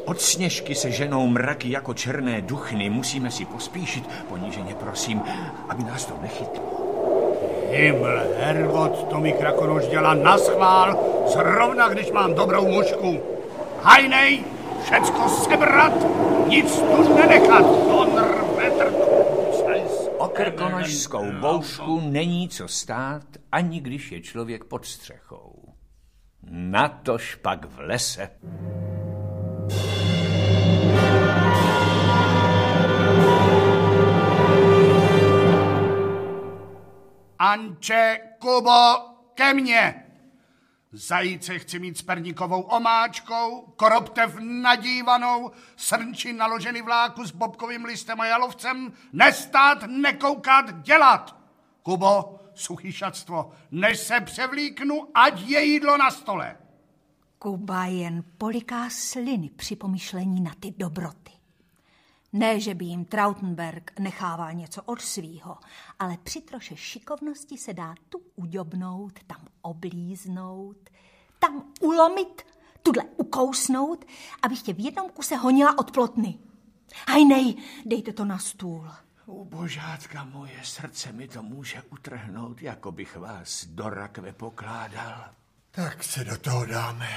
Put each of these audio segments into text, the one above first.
Od Sněžky se ženou mraky jako černé duchny. Musíme si pospíšit. Poníženě prosím, aby nás to nechytlo. Himmel, Herrgott, to mi Krakonoš dělá naschvál, zrovna když mám dobrou mužku. Hajnej, všecko sebrat, nic tu nenechat. O krkonošskou boušku není co stát, ani když je člověk pod střechou. Natož pak v lese. Anče, Kubo, ke mně. Zajíce chci mít s perníkovou omáčkou, koroptev nadívanou, srnči naložený vláku s bobkovým listem a jalovcem, nestát, nekoukat, dělat. Kubo, suchý šatstvo, než se převlíknu, ať je jídlo na stole. Kuba jen poliká sliny při pomyšlení na ty dobroty. Ne, že by jim Trautenberg nechával něco od svýho, ale při troše šikovnosti se dá tu uďobnout, tam oblíznout, tam ulomit, tudle ukousnout, abych tě v jednom kuse honila od plotny. Hajnej, dejte to na stůl. Božátka moje, srdce mi to může utrhnout, jako bych vás do rakve pokládal. Tak se do toho dáme.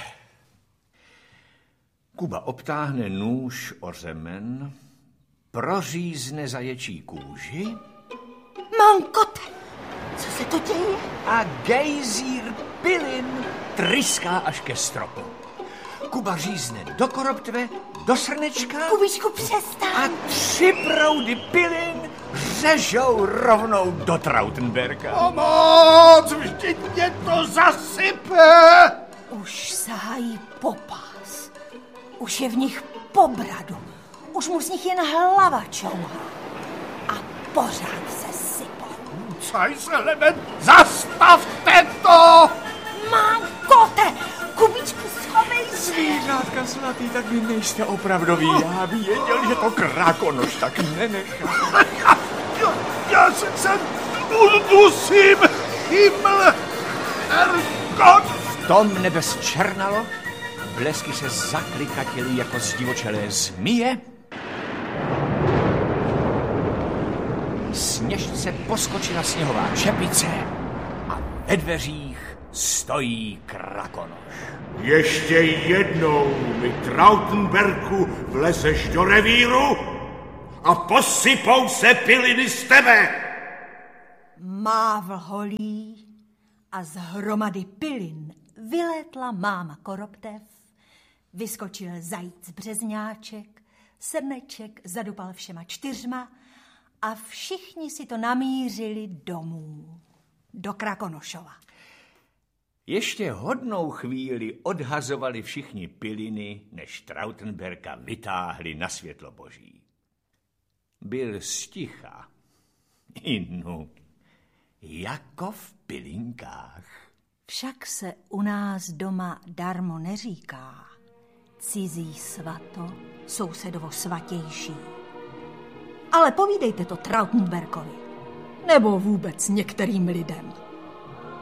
Kuba obtáhne nůž o řemen, prořízne zaječí kůži. Mankote, co se to děje? A gejzír pilin tryská až ke stropu. Kuba řízne do koroptve, do srnečka. Kubičku, přestaň. A 3 proudy pilin řežou rovnou do Trautenberga. Pomoc, vždyť mě to zasype. Už sahají po pás. Už je v nich po bradu. Už mu z nich jen hlava čouhá. A pořád se sypou. Caj se, Leben, zastavte to! Mankote, Kubičku, schovej se. Zvířátka svatý, tak vy nejste opravdoví. Já věděl, že to Krakonoš tak nenechá. Já se udusím, Himmel, Herrgott. V tom nebe zčernalo, blesky se zaklikatily jako zdivočelé zmije. Sněžce poskočila sněhová čepice a ve dveřích stojí Krakonoš. Ještě jednou mi, Trautenberku, vlezeš do revíru a posypou se piliny z tebe. Mávl holí a z hromady pilin vylétla máma koroptev, vyskočil zajíc březňáček, srneček zadupal všema 4 a všichni si to namířili domů, do Krakonošova. Ještě hodnou chvíli odhazovali všichni piliny, než Trautenberga vytáhli na světlo boží. Byl sticha, inu, jako v pilinkách. Však se u nás doma darmo neříká. Cizí svato, sousedovo svatější. Ale povídejte to Trautenbergovi, nebo vůbec některým lidem.